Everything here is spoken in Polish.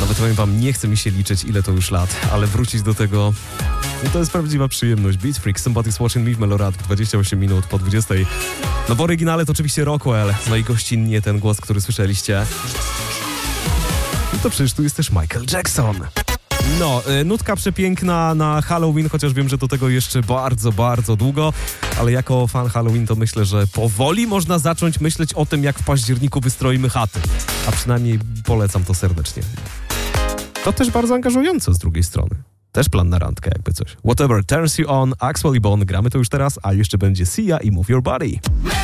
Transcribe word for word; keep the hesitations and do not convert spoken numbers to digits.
Nawet powiem wam, nie chce mi się liczyć, ile to już lat, ale wrócić do tego, no to jest prawdziwa przyjemność. Beat Freak, Somebody's Watching Me w Melorad, dwadzieścia osiem minut po dwudziestej. No w oryginale to oczywiście Rockwell, no i gościnnie ten głos, który słyszeliście. No to przecież tu jest też Michael Jackson. No, y, nutka przepiękna na Halloween, chociaż wiem, że do tego jeszcze bardzo, bardzo długo, ale jako fan Halloween to myślę, że powoli można zacząć myśleć o tym, jak w październiku wystroimy chaty. A przynajmniej polecam to serdecznie. To też bardzo angażujące z drugiej strony. Też plan na randkę, jakby coś. Whatever turns you on, Axwell i Bon, gramy to już teraz, a jeszcze będzie Sia i Move Your Body.